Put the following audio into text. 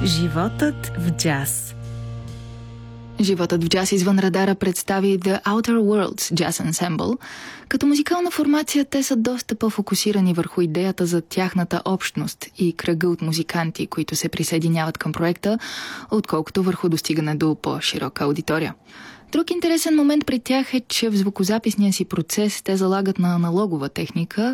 Животът в джаз. Животът в джаз извън радара представи The Outer Worlds Jazz Ensemble. Като музикална формация те са доста по-фокусирани върху идеята за тяхната общност и кръга от музиканти, които се присъединяват към проекта, отколкото върху достигане до по-широка аудитория. Друг интересен момент при тях е, че в звукозаписния си процес те залагат на аналогова техника,